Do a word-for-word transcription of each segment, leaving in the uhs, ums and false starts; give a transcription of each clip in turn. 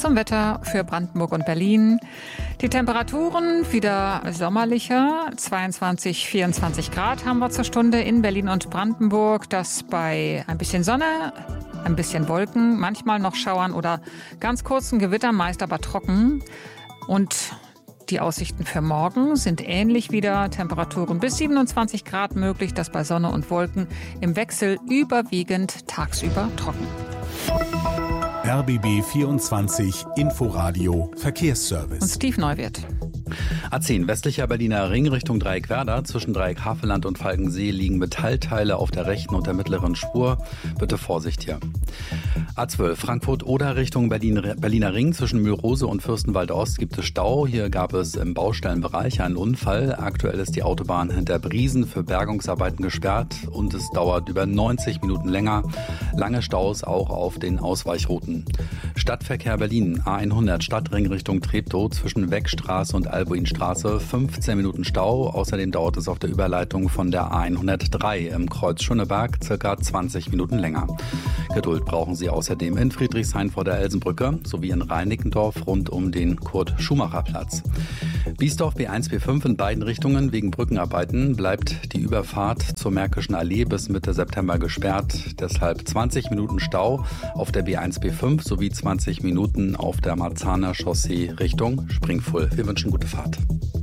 zum Wetter für Brandenburg und Berlin. Die Temperaturen wieder sommerlicher. zweiundzwanzig, vierundzwanzig Grad haben wir zur Stunde in Berlin und Brandenburg. Das bei ein bisschen Sonne, ein bisschen Wolken, manchmal noch Schauern oder ganz kurzen Gewittern, meist aber trocken. Und die Aussichten für morgen sind ähnlich wieder. Temperaturen bis siebenundzwanzig Grad möglich, das bei Sonne und Wolken im Wechsel überwiegend tagsüber trocken. R B B vierundzwanzig Inforadio Verkehrsservice. Und Steve Neuwirth. A zehn, westlicher Berliner Ring Richtung Dreieck-Werder. Zwischen Dreieck-Havelland und Falkensee liegen Metallteile auf der rechten und der mittleren Spur. Bitte Vorsicht hier. A zwölf, Frankfurt-Oder Richtung Berlin, Berliner Ring. Zwischen Mühlrose und Fürstenwalde-Ost gibt es Stau. Hier gab es im Baustellenbereich einen Unfall. Aktuell ist die Autobahn hinter Briesen für Bergungsarbeiten gesperrt und es dauert über neunzig Minuten länger. Lange Staus auch auf den Ausweichrouten. Stadtverkehr Berlin, A hundert, Stadtring Richtung Treptow zwischen Weckstraße und Albuinstraße, fünfzehn Minuten Stau. Außerdem dauert es auf der Überleitung von der A hundertdrei im Kreuz Schöneberg circa zwanzig Minuten länger. Geduld brauchen Sie außerdem in Friedrichshain vor der Elsenbrücke sowie in Reinickendorf rund um den Kurt-Schumacher-Platz. Biesdorf B eins, B fünf in beiden Richtungen wegen Brückenarbeiten bleibt die Überfahrt zur Märkischen Allee bis Mitte September gesperrt. Deshalb zwanzig Minuten Stau auf der B eins, B fünf sowie zwanzig Minuten auf der Marzahner Chaussee Richtung Springfull. Wir wünschen gute Fahrt.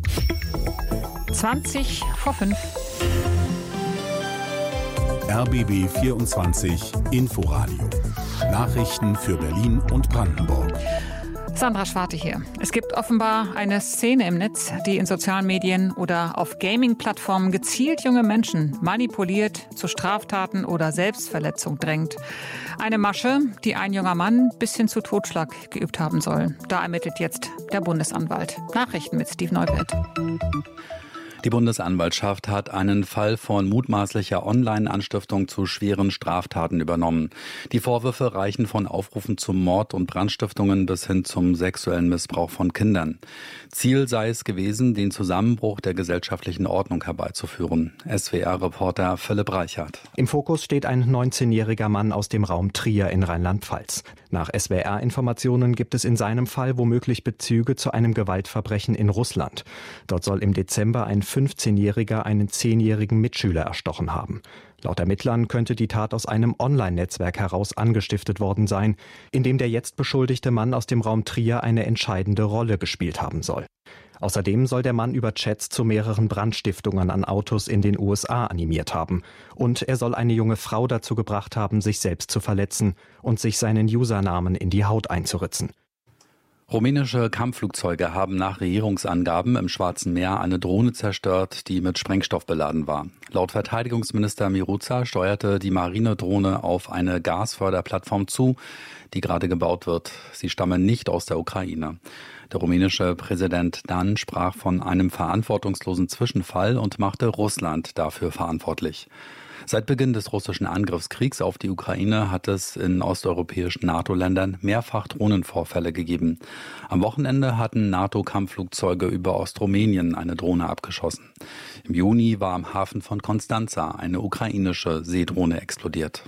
zwanzig vor fünf. R B B vierundzwanzig Inforadio. Nachrichten für Berlin und Brandenburg. Sandra Schwarte hier. Es gibt offenbar eine Szene im Netz, die in sozialen Medien oder auf Gaming-Plattformen gezielt junge Menschen manipuliert, zu Straftaten oder Selbstverletzung drängt. Eine Masche, die ein junger Mann bis hin zu Totschlag geübt haben soll. Da ermittelt jetzt der Bundesanwalt. Nachrichten mit Steve Neuwirth. Die Bundesanwaltschaft hat einen Fall von mutmaßlicher Online-Anstiftung zu schweren Straftaten übernommen. Die Vorwürfe reichen von Aufrufen zum Mord und Brandstiftungen bis hin zum sexuellen Missbrauch von Kindern. Ziel sei es gewesen, den Zusammenbruch der gesellschaftlichen Ordnung herbeizuführen. S W R-Reporter Philipp Reichert. Im Fokus steht ein neunzehnjähriger Mann aus dem Raum Trier in Rheinland-Pfalz. Nach S W R-Informationen gibt es in seinem Fall womöglich Bezüge zu einem Gewaltverbrechen in Russland. Dort soll im Dezember ein fünfzehnjähriger einen zehnjährigen Mitschüler erstochen haben. Laut Ermittlern könnte die Tat aus einem Online-Netzwerk heraus angestiftet worden sein, in dem der jetzt beschuldigte Mann aus dem Raum Trier eine entscheidende Rolle gespielt haben soll. Außerdem soll der Mann über Chats zu mehreren Brandstiftungen an Autos in den U S A animiert haben. Und er soll eine junge Frau dazu gebracht haben, sich selbst zu verletzen und sich seinen Usernamen in die Haut einzuritzen. Rumänische Kampfflugzeuge haben nach Regierungsangaben im Schwarzen Meer eine Drohne zerstört, die mit Sprengstoff beladen war. Laut Verteidigungsminister Miruța steuerte die Marinedrohne auf eine Gasförderplattform zu, die gerade gebaut wird. Sie stammen nicht aus der Ukraine. Der rumänische Präsident Dan sprach von einem verantwortungslosen Zwischenfall und machte Russland dafür verantwortlich. Seit Beginn des russischen Angriffskriegs auf die Ukraine hat es in osteuropäischen NATO-Ländern mehrfach Drohnenvorfälle gegeben. Am Wochenende hatten NATO-Kampfflugzeuge über Ostrumänien eine Drohne abgeschossen. Im Juni war am Hafen von Konstanza eine ukrainische Seedrohne explodiert.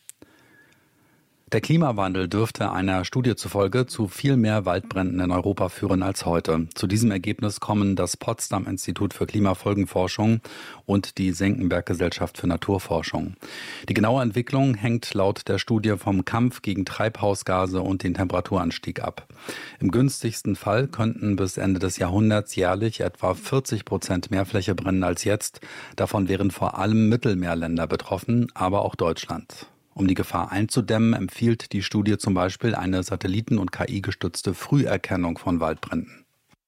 Der Klimawandel dürfte einer Studie zufolge zu viel mehr Waldbränden in Europa führen als heute. Zu diesem Ergebnis kommen das Potsdam-Institut für Klimafolgenforschung und die Senckenberg-Gesellschaft für Naturforschung. Die genaue Entwicklung hängt laut der Studie vom Kampf gegen Treibhausgase und den Temperaturanstieg ab. Im günstigsten Fall könnten bis Ende des Jahrhunderts jährlich etwa vierzig Prozent mehr Fläche brennen als jetzt. Davon wären vor allem Mittelmeerländer betroffen, aber auch Deutschland. Um die Gefahr einzudämmen, empfiehlt die Studie zum Beispiel eine Satelliten- und K I-gestützte Früherkennung von Waldbränden.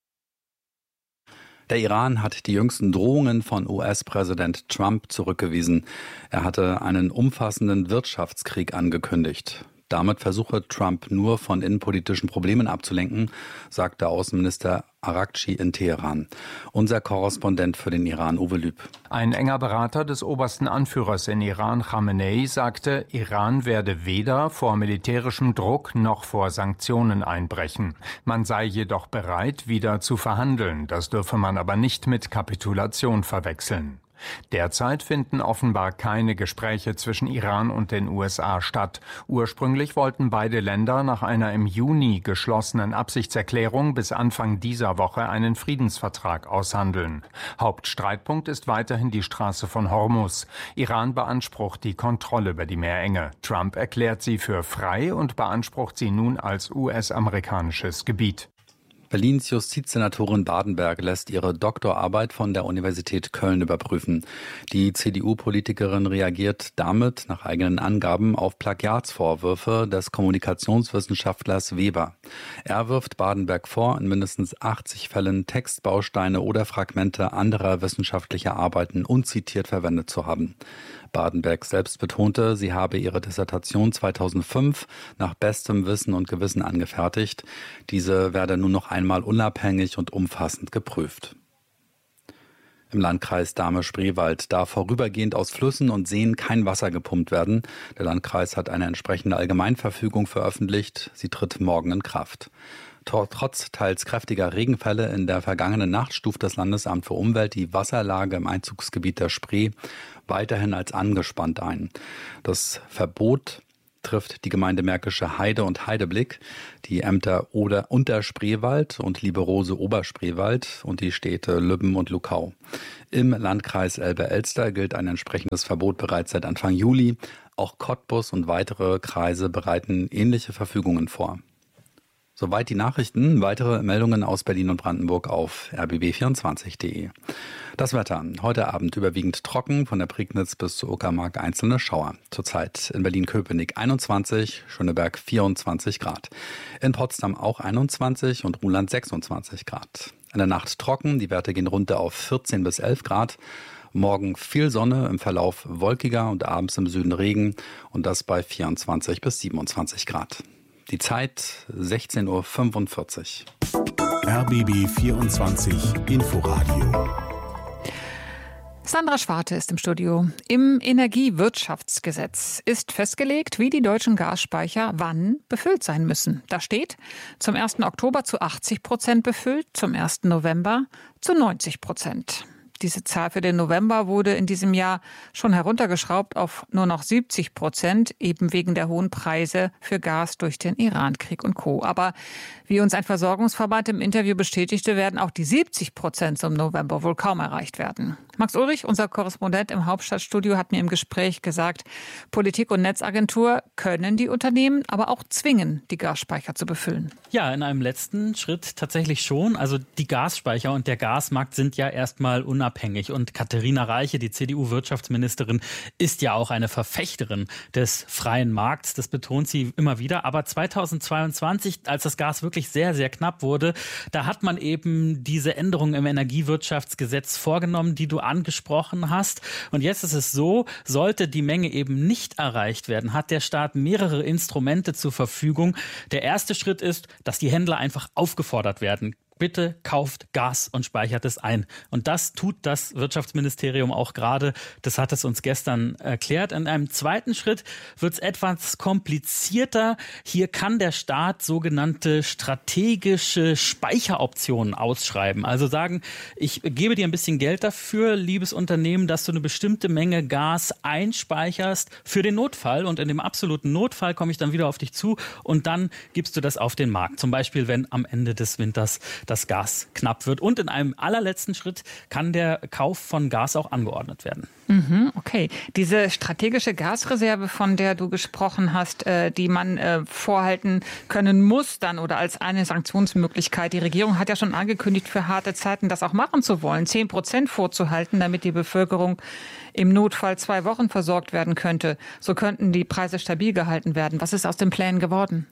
Der Iran hat die jüngsten Drohungen von U S-Präsident Trump zurückgewiesen. Er hatte einen umfassenden Wirtschaftskrieg angekündigt. Damit versuche Trump nur von innenpolitischen Problemen abzulenken, sagte Außenminister Araghchi in Teheran. Unser Korrespondent für den Iran, Uwe Lüb. Ein enger Berater des obersten Anführers in Iran, Khamenei, sagte, Iran werde weder vor militärischem Druck noch vor Sanktionen einbrechen. Man sei jedoch bereit, wieder zu verhandeln. Das dürfe man aber nicht mit Kapitulation verwechseln. Derzeit finden offenbar keine Gespräche zwischen Iran und den U S A statt. Ursprünglich wollten beide Länder nach einer im Juni geschlossenen Absichtserklärung bis Anfang dieser Woche einen Friedensvertrag aushandeln. Hauptstreitpunkt ist weiterhin die Straße von Hormuz. Iran beansprucht die Kontrolle über die Meerenge. Trump erklärt sie für frei und beansprucht sie nun als U S-amerikanisches Gebiet. Berlins Justizsenatorin Badenberg lässt ihre Doktorarbeit von der Universität Köln überprüfen. Die C D U-Politikerin reagiert damit nach eigenen Angaben auf Plagiatsvorwürfe des Kommunikationswissenschaftlers Weber. Er wirft Badenberg vor, in mindestens achtzig Fällen Textbausteine oder Fragmente anderer wissenschaftlicher Arbeiten unzitiert verwendet zu haben. Badenberg selbst betonte, sie habe ihre Dissertation zweitausendfünf nach bestem Wissen und Gewissen angefertigt. Diese werde nun noch einmal unabhängig und umfassend geprüft. Im Landkreis Dahme-Spreewald darf vorübergehend aus Flüssen und Seen kein Wasser gepumpt werden. Der Landkreis hat eine entsprechende Allgemeinverfügung veröffentlicht. Sie tritt morgen in Kraft. Trotz teils kräftiger Regenfälle in der vergangenen Nacht stuft das Landesamt für Umwelt die Wasserlage im Einzugsgebiet der Spree weiterhin als angespannt ein. Das Verbot trifft die Gemeinde Märkische Heide und Heideblick, die Ämter Oder Unterspreewald und Lieberose Oberspreewald und die Städte Lübben und Luckau. Im Landkreis Elbe-Elster gilt ein entsprechendes Verbot bereits seit Anfang Juli. Auch Cottbus und weitere Kreise bereiten ähnliche Verfügungen vor. Soweit die Nachrichten. Weitere Meldungen aus Berlin und Brandenburg auf r b b vierundzwanzig punkt d e. Das Wetter. Heute Abend überwiegend trocken, von der Prignitz bis zur Uckermark einzelne Schauer. Zurzeit in Berlin-Köpenick einundzwanzig, Schöneberg vierundzwanzig Grad. In Potsdam auch einundzwanzig und Ruhland sechsundzwanzig Grad. In der Nacht trocken, die Werte gehen runter auf vierzehn bis elf Grad. Morgen viel Sonne, im Verlauf wolkiger und abends im Süden Regen und das bei vierundzwanzig bis siebenundzwanzig Grad. Die Zeit sechzehn Uhr fünfundvierzig. R B B vierundzwanzig Inforadio. Sandra Schwarte ist im Studio. Im Energiewirtschaftsgesetz ist festgelegt, wie die deutschen Gasspeicher wann befüllt sein müssen. Da steht, zum ersten Oktober zu achtzig Prozent befüllt, zum ersten November zu neunzig Prozent. Diese Zahl für den November wurde in diesem Jahr schon heruntergeschraubt auf nur noch siebzig Prozent, eben wegen der hohen Preise für Gas durch den Iran-Krieg und Co. Aber wie uns ein Versorgungsverband im Interview bestätigte, werden auch die siebzig Prozent zum November wohl kaum erreicht werden. Max Ulrich, unser Korrespondent im Hauptstadtstudio, hat mir im Gespräch gesagt, Politik und Netzagentur können die Unternehmen aber auch zwingen, die Gasspeicher zu befüllen. Ja, in einem letzten Schritt tatsächlich schon. Also die Gasspeicher und der Gasmarkt sind ja erstmal unabhängig. Und Katharina Reiche, die C D U-Wirtschaftsministerin, ist ja auch eine Verfechterin des freien Markts. Das betont sie immer wieder. Aber zweitausendzweiundzwanzig, als das Gas wirklich sehr, sehr knapp wurde, da hat man eben diese Änderungen im Energiewirtschaftsgesetz vorgenommen, die du angesprochen hast. Und jetzt ist es so, sollte die Menge eben nicht erreicht werden, hat der Staat mehrere Instrumente zur Verfügung. Der erste Schritt ist, dass die Händler einfach aufgefordert werden. Bitte kauft Gas und speichert es ein. Und das tut das Wirtschaftsministerium auch gerade. Das hat es uns gestern erklärt. In einem zweiten Schritt wird es etwas komplizierter. Hier kann der Staat sogenannte strategische Speicheroptionen ausschreiben. Also sagen, ich gebe dir ein bisschen Geld dafür, liebes Unternehmen, dass du eine bestimmte Menge Gas einspeicherst für den Notfall. Und in dem absoluten Notfall komme ich dann wieder auf dich zu und dann gibst du das auf den Markt. Zum Beispiel, wenn am Ende des Winters das Gas knapp wird. Und in einem allerletzten Schritt kann der Kauf von Gas auch angeordnet werden. Mhm, okay. Diese strategische Gasreserve, von der du gesprochen hast, äh, die man äh, vorhalten können muss dann oder als eine Sanktionsmöglichkeit. Die Regierung hat ja schon angekündigt, für harte Zeiten das auch machen zu wollen, zehn Prozent vorzuhalten, damit die Bevölkerung im Notfall zwei Wochen versorgt werden könnte. So könnten die Preise stabil gehalten werden. Was ist aus den Plänen geworden?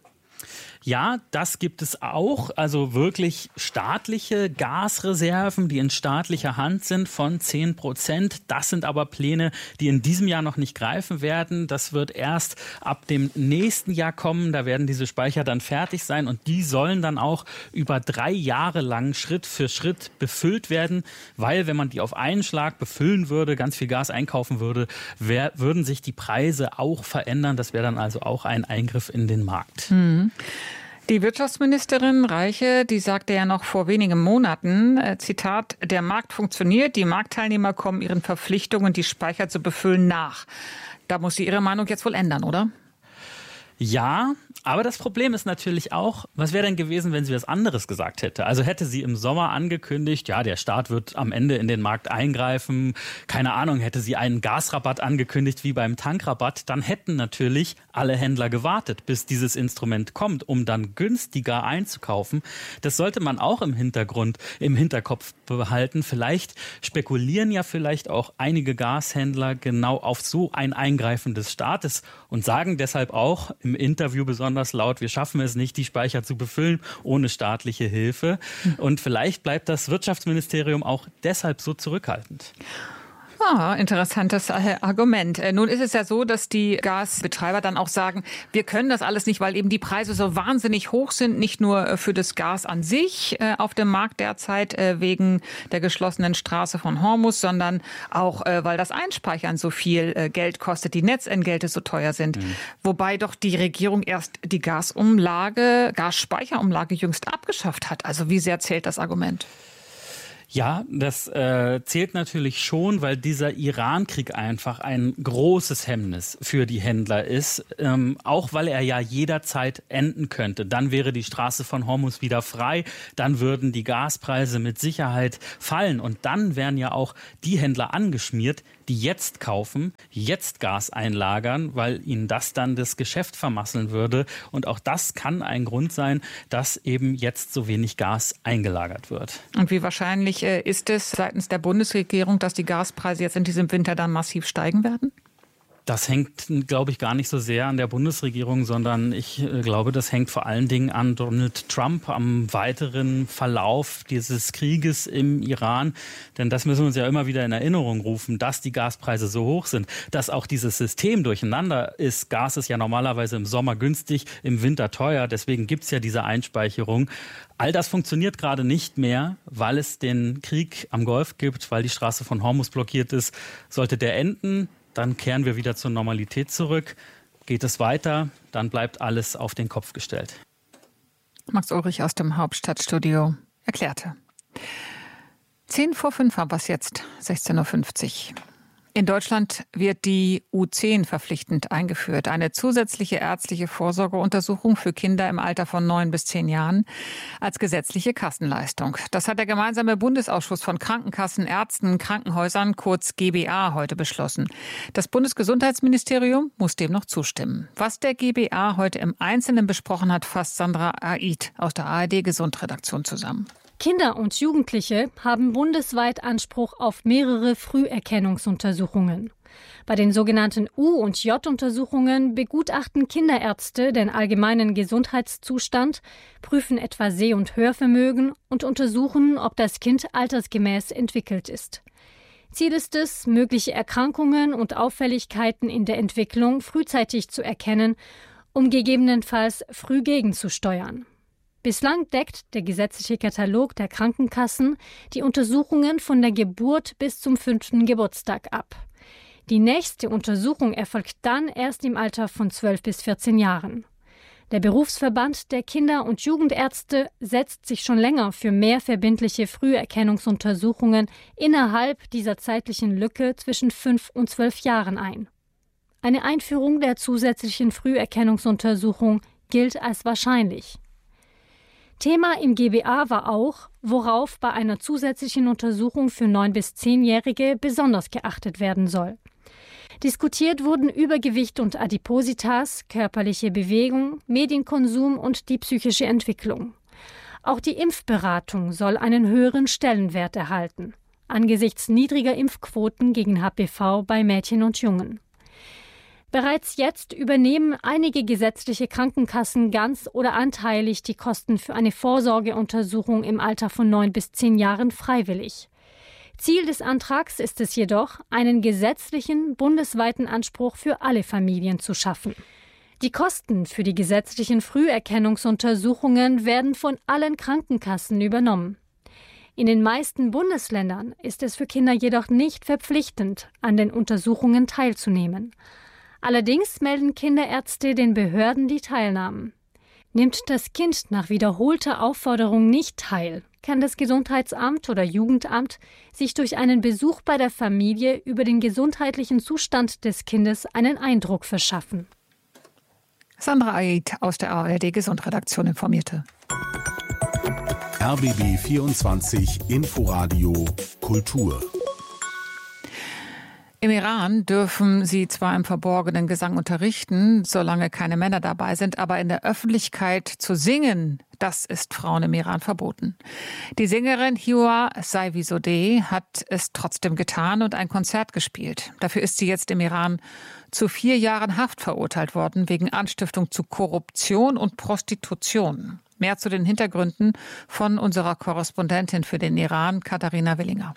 Ja, das gibt es auch. Also wirklich staatliche Gasreserven, die in staatlicher Hand sind von zehn Prozent. Das sind aber Pläne, die in diesem Jahr noch nicht greifen werden. Das wird erst ab dem nächsten Jahr kommen. Da werden diese Speicher dann fertig sein und die sollen dann auch über drei Jahre lang Schritt für Schritt befüllt werden. Weil wenn man die auf einen Schlag befüllen würde, ganz viel Gas einkaufen würde, wär, würden sich die Preise auch verändern. Das wäre dann also auch ein Eingriff in den Markt. Mhm. Die Wirtschaftsministerin Reiche, die sagte ja noch vor wenigen Monaten, äh, Zitat, der Markt funktioniert, die Marktteilnehmer kommen ihren Verpflichtungen, die Speicher zu befüllen, nach. Da muss sie ihre Meinung jetzt wohl ändern, oder? Ja, aber das Problem ist natürlich auch, was wäre denn gewesen, wenn sie was anderes gesagt hätte? Also hätte sie im Sommer angekündigt, ja, der Staat wird am Ende in den Markt eingreifen, keine Ahnung, hätte sie einen Gasrabatt angekündigt wie beim Tankrabatt, dann hätten natürlich alle Händler gewartet, bis dieses Instrument kommt, um dann günstiger einzukaufen. Das sollte man auch im Hintergrund, im Hinterkopf behalten. Vielleicht spekulieren ja vielleicht auch einige Gashändler genau auf so ein Eingreifen des Staates und sagen deshalb auch im Interview besonders laut, wir schaffen es nicht, die Speicher zu befüllen ohne staatliche Hilfe. Und vielleicht bleibt das Wirtschaftsministerium auch deshalb so zurückhaltend. Ah, interessantes Argument. Nun ist es ja so, dass die Gasbetreiber dann auch sagen, wir können das alles nicht, weil eben die Preise so wahnsinnig hoch sind, nicht nur für das Gas an sich auf dem Markt derzeit wegen der geschlossenen Straße von Hormuz, sondern auch, weil das Einspeichern so viel Geld kostet, die Netzentgelte so teuer sind. Mhm. Wobei doch die Regierung erst die Gasumlage, Gasspeicherumlage jüngst abgeschafft hat. Also wie sehr zählt das Argument? Ja, das äh, zählt natürlich schon, weil dieser Iran-Krieg einfach ein großes Hemmnis für die Händler ist, ähm, auch weil er ja jederzeit enden könnte. Dann wäre die Straße von Hormuz wieder frei, dann würden die Gaspreise mit Sicherheit fallen und dann wären ja auch die Händler angeschmiert, die jetzt kaufen, jetzt Gas einlagern, weil ihnen das dann das Geschäft vermasseln würde. Und auch das kann ein Grund sein, dass eben jetzt so wenig Gas eingelagert wird. Und wie wahrscheinlich ist es seitens der Bundesregierung, dass die Gaspreise jetzt in diesem Winter dann massiv steigen werden? Das hängt, glaube ich, gar nicht so sehr an der Bundesregierung, sondern ich äh, glaube, das hängt vor allen Dingen an Donald Trump, am weiteren Verlauf dieses Krieges im Iran. Denn das müssen wir uns ja immer wieder in Erinnerung rufen, dass die Gaspreise so hoch sind, dass auch dieses System durcheinander ist. Gas ist ja normalerweise im Sommer günstig, im Winter teuer. Deswegen gibt es ja diese Einspeicherung. All das funktioniert gerade nicht mehr, weil es den Krieg am Golf gibt, weil die Straße von Hormuz blockiert ist. Sollte der enden, dann kehren wir wieder zur Normalität zurück. Geht es weiter, dann bleibt alles auf den Kopf gestellt. Max Ulrich aus dem Hauptstadtstudio erklärte. Zehn vor fünf war es jetzt, sechzehn Uhr fünfzig. In Deutschland wird die U zehn verpflichtend eingeführt. Eine zusätzliche ärztliche Vorsorgeuntersuchung für Kinder im Alter von neun bis zehn Jahren als gesetzliche Kassenleistung. Das hat der gemeinsame Bundesausschuss von Krankenkassen, Ärzten, Krankenhäusern, kurz G B A, heute beschlossen. Das Bundesgesundheitsministerium muss dem noch zustimmen. Was der G B A heute im Einzelnen besprochen hat, fasst Sandra Aid aus der A R D-Gesundredaktion zusammen. Kinder und Jugendliche haben bundesweit Anspruch auf mehrere Früherkennungsuntersuchungen. Bei den sogenannten U- und J-Untersuchungen begutachten Kinderärzte den allgemeinen Gesundheitszustand, prüfen etwa Seh- und Hörvermögen und untersuchen, ob das Kind altersgemäß entwickelt ist. Ziel ist es, mögliche Erkrankungen und Auffälligkeiten in der Entwicklung frühzeitig zu erkennen, um gegebenenfalls früh gegenzusteuern. Bislang deckt der gesetzliche Katalog der Krankenkassen die Untersuchungen von der Geburt bis zum fünften Geburtstag ab. Die nächste Untersuchung erfolgt dann erst im Alter von zwölf bis vierzehn Jahren. Der Berufsverband der Kinder- und Jugendärzte setzt sich schon länger für mehr verbindliche Früherkennungsuntersuchungen innerhalb dieser zeitlichen Lücke zwischen fünf und zwölf Jahren ein. Eine Einführung der zusätzlichen Früherkennungsuntersuchung gilt als wahrscheinlich. Thema im G B A war auch, worauf bei einer zusätzlichen Untersuchung für neun- bis zehnjährige besonders geachtet werden soll. Diskutiert wurden Übergewicht und Adipositas, körperliche Bewegung, Medienkonsum und die psychische Entwicklung. Auch die Impfberatung soll einen höheren Stellenwert erhalten, angesichts niedriger Impfquoten gegen H P V bei Mädchen und Jungen. Bereits jetzt übernehmen einige gesetzliche Krankenkassen ganz oder anteilig die Kosten für eine Vorsorgeuntersuchung im Alter von neun bis zehn Jahren freiwillig. Ziel des Antrags ist es jedoch, einen gesetzlichen, bundesweiten Anspruch für alle Familien zu schaffen. Die Kosten für die gesetzlichen Früherkennungsuntersuchungen werden von allen Krankenkassen übernommen. In den meisten Bundesländern ist es für Kinder jedoch nicht verpflichtend, an den Untersuchungen teilzunehmen. Allerdings melden Kinderärzte den Behörden die Teilnahmen. Nimmt das Kind nach wiederholter Aufforderung nicht teil, kann das Gesundheitsamt oder Jugendamt sich durch einen Besuch bei der Familie über den gesundheitlichen Zustand des Kindes einen Eindruck verschaffen. Sandra Aid aus der A R D-Gesundredaktion informierte. R B B vierundzwanzig Inforadio Kultur. Im Iran dürfen sie zwar im Verborgenen Gesang unterrichten, solange keine Männer dabei sind, aber in der Öffentlichkeit zu singen, das ist Frauen im Iran verboten. Die Sängerin Hiwa Saifizodeh hat es trotzdem getan und ein Konzert gespielt. Dafür ist sie jetzt im Iran zu vier Jahren Haft verurteilt worden, wegen Anstiftung zu Korruption und Prostitution. Mehr zu den Hintergründen von unserer Korrespondentin für den Iran, Katharina Willinger.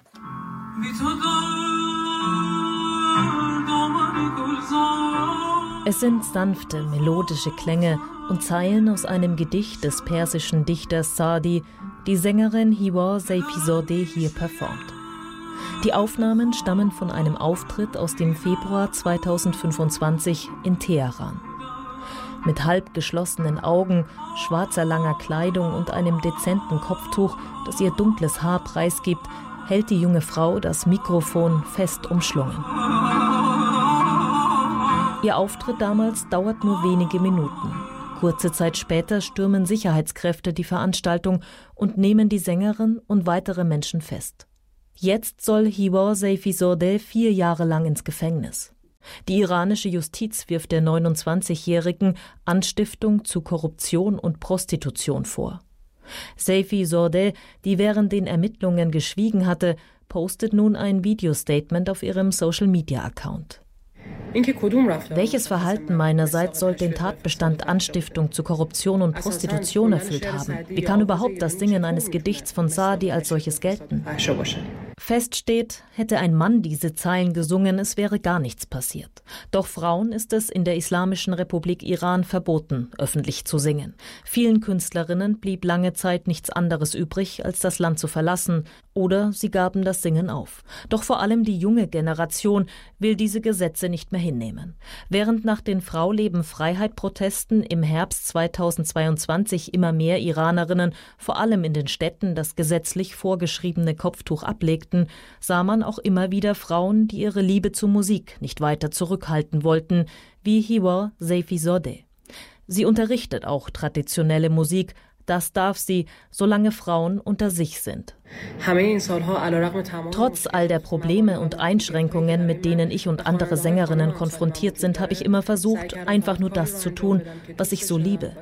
Es sind sanfte, melodische Klänge und Zeilen aus einem Gedicht des persischen Dichters Saadi, die Sängerin Hiwa Saifizodeh hier performt. Die Aufnahmen stammen von einem Auftritt aus dem Februar zweitausendfünfundzwanzig in Teheran. Mit halb geschlossenen Augen, schwarzer langer Kleidung und einem dezenten Kopftuch, das ihr dunkles Haar preisgibt, hält die junge Frau das Mikrofon fest umschlungen. Ihr Auftritt damals dauert nur wenige Minuten. Kurze Zeit später stürmen Sicherheitskräfte die Veranstaltung und nehmen die Sängerin und weitere Menschen fest. Jetzt soll Hiwa Saifizodeh vier Jahre lang ins Gefängnis. Die iranische Justiz wirft der neunundzwanzigjährigen Anstiftung zu Korruption und Prostitution vor. Saifizodeh, die während den Ermittlungen geschwiegen hatte, postet nun ein Videostatement auf ihrem Social-Media-Account. Welches Verhalten meinerseits soll den Tatbestand Anstiftung zu Korruption und Prostitution erfüllt haben? Wie kann überhaupt das Singen eines Gedichts von Saadi als solches gelten? Fest steht, hätte ein Mann diese Zeilen gesungen, es wäre gar nichts passiert. Doch Frauen ist es in der Islamischen Republik Iran verboten, öffentlich zu singen. Vielen Künstlerinnen blieb lange Zeit nichts anderes übrig, als das Land zu verlassen, oder sie gaben das Singen auf. Doch vor allem die junge Generation will diese Gesetze nicht mehr hinnehmen. Während nach den Frau-Leben-Freiheit-Protesten im Herbst zweitausendzweiundzwanzig immer mehr Iranerinnen, vor allem in den Städten, das gesetzlich vorgeschriebene Kopftuch ablegten, sah man auch immer wieder Frauen, die ihre Liebe zur Musik nicht weiter zurückhalten wollten, wie Hiwa Saifizodeh. Sie unterrichtet auch traditionelle Musik. Das darf sie, solange Frauen unter sich sind. Trotz all der Probleme und Einschränkungen, mit denen ich und andere Sängerinnen konfrontiert sind, habe ich immer versucht, einfach nur das zu tun, was ich so liebe.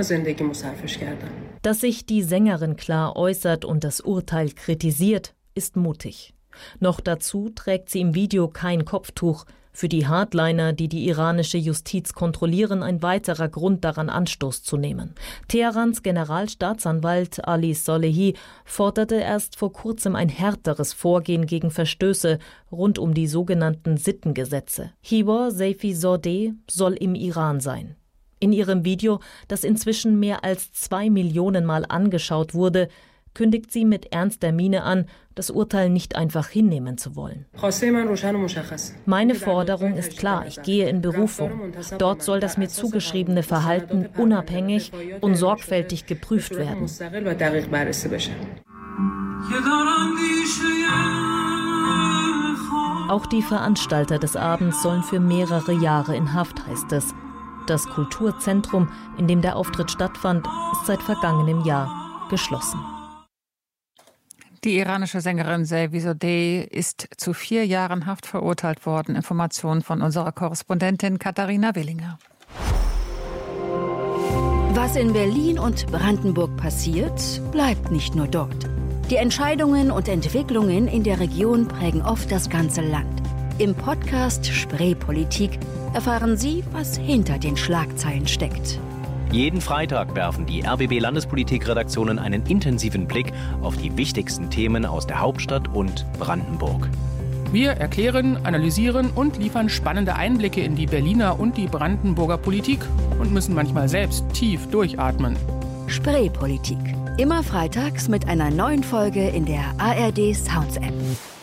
Dass sich die Sängerin klar äußert und das Urteil kritisiert, ist mutig. Noch dazu trägt sie im Video kein Kopftuch. Für die Hardliner, die die iranische Justiz kontrollieren, ein weiterer Grund daran, Anstoß zu nehmen. Teherans Generalstaatsanwalt Ali Solehi forderte erst vor kurzem ein härteres Vorgehen gegen Verstöße rund um die sogenannten Sittengesetze. Hiwa Saifizodeh soll im Iran sein. In ihrem Video, das inzwischen mehr als zwei Millionen Mal angeschaut wurde, kündigt sie mit ernster Miene an, das Urteil nicht einfach hinnehmen zu wollen. Meine Forderung ist klar, ich gehe in Berufung. Dort soll das mir zugeschriebene Verhalten unabhängig und sorgfältig geprüft werden. Auch die Veranstalter des Abends sollen für mehrere Jahre in Haft, heißt es. Das Kulturzentrum, in dem der Auftritt stattfand, ist seit vergangenem Jahr geschlossen. Die iranische Sängerin Saifizodeh ist zu vier Jahren Haft verurteilt worden. Informationen von unserer Korrespondentin Katharina Willinger. Was in Berlin und Brandenburg passiert, bleibt nicht nur dort. Die Entscheidungen und Entwicklungen in der Region prägen oft das ganze Land. Im Podcast Spreepolitik erfahren Sie, was hinter den Schlagzeilen steckt. Jeden Freitag werfen die R B B-Landespolitik-Redaktionen einen intensiven Blick auf die wichtigsten Themen aus der Hauptstadt und Brandenburg. Wir erklären, analysieren und liefern spannende Einblicke in die Berliner und die Brandenburger Politik und müssen manchmal selbst tief durchatmen. Spreepolitik. Immer freitags mit einer neuen Folge in der A R D Sounds App.